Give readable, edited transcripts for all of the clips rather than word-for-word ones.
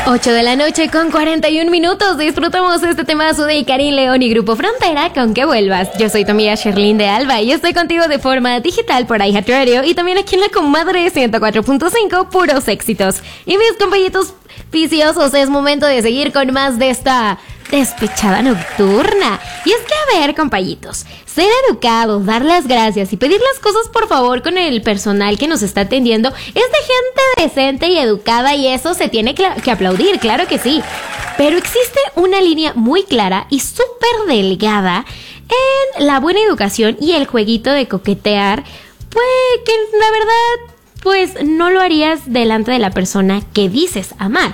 8 de la noche con 41 minutos. Disfrutamos este temazo de Karim León y Grupo Frontera con Que Vuelvas. Yo soy tu amiga Sherlyn de Alba y estoy contigo de forma digital por iHeartRadio y también aquí en la comadre 104.5, puros éxitos. Y mis compañitos viciosos, es momento de seguir con más de esta despechada nocturna. Y es que, a ver, compañitos, ser educados, dar las gracias y pedir las cosas por favor con el personal que nos está atendiendo es de gente decente y educada, y eso se tiene que aplaudir, claro que sí. Pero existe una línea muy clara y súper delgada en la buena educación y el jueguito de coquetear, pues que la verdad, pues no lo harías delante de la persona que dices amar.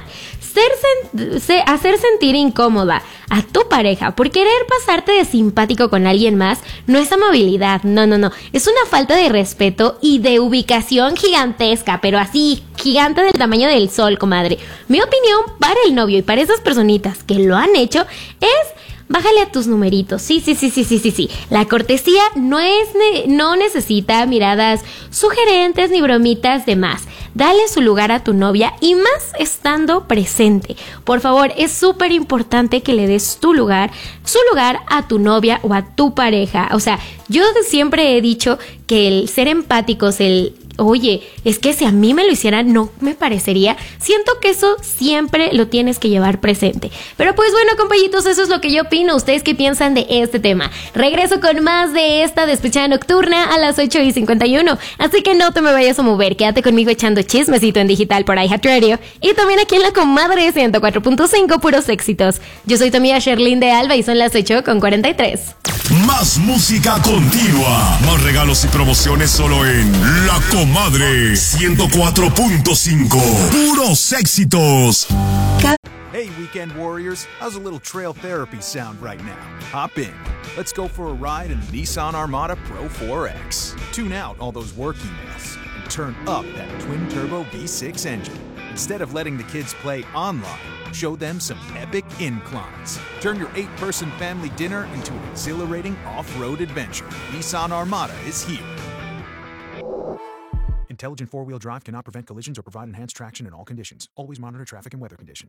Hacer sentir incómoda a tu pareja por querer pasarte de simpático con alguien más no es amabilidad, no, es una falta de respeto y de ubicación gigantesca, pero así, gigante del tamaño del sol, comadre. Mi opinión para el novio y para esas personitas que lo han hecho es: bájale a tus numeritos. Sí. La cortesía no necesita miradas sugerentes ni bromitas de más. Dale su lugar a tu novia y más estando presente. Por favor, es súper importante que le des su lugar a tu novia o a tu pareja. O sea, yo siempre he dicho que el ser empáticos, oye, es que si a mí me lo hicieran no me parecería. Siento que eso siempre lo tienes que llevar presente. Pero pues bueno, compañitos, eso es lo que yo opino. ¿Ustedes qué piensan de este tema? Regreso con más de esta despechada nocturna a las 8:51. Así que no te me vayas a mover. Quédate conmigo echando chismecito en digital por iHeartRadio y también aquí en la comadre 104.5, puros éxitos. Yo soy tu amiga Sherlyn de Alba y son las 8:43. Más música continua, más regalos y promociones solo en La Comadre 104.5. Puros éxitos. Hey, weekend warriors, how's a little trail therapy sound right now? Hop in. Let's go for a ride in the Nissan Armada Pro 4X. Tune out all those work emails and turn up that twin-turbo V6 engine. Instead of letting the kids play online, show them some epic inclines. Turn your 8-person family dinner into an exhilarating off-road adventure. Nissan Armada is here. Intelligent four-wheel drive cannot prevent collisions or provide enhanced traction in all conditions. Always monitor traffic and weather conditions.